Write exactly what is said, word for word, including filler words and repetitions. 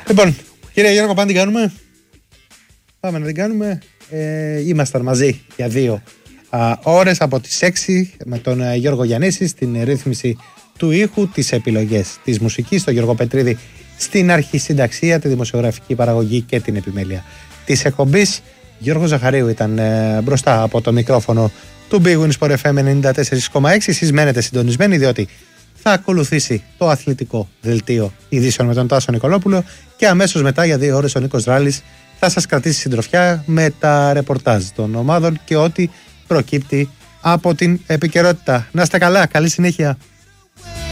Λοιπόν, κύριε Γιώργο, πάμε την κάνουμε. Πάμε να την κάνουμε. Ε, ήμασταν μαζί για δύο α, ώρες από τις έξι με τον ε, Γιώργο Γιαννίση στην ρύθμιση του ήχου, τις επιλογές της μουσικής, τον Γιώργο Πετρίδη στην αρχισυνταξία, τη δημοσιογραφική παραγωγή και την επιμέλεια της εκπομπής. Γιώργος Ζαχαρίου ήταν ε, μπροστά από το μικρόφωνο του Big Win Sport εφ εμ ενενήντα τέσσερα κόμμα έξι. Εσείς μένετε συντονισμένοι, διότι θα ακολουθήσει το αθλητικό δελτίο ειδήσεων με τον Τάσο Νικολόπουλο και αμέσως μετά για δύο ώρες ο Νίκος Δράλης θα σας κρατήσει συντροφιά με τα ρεπορτάζ των ομάδων και ό,τι προκύπτει από την επικαιρότητα. Να είστε καλά, καλή συνέχεια.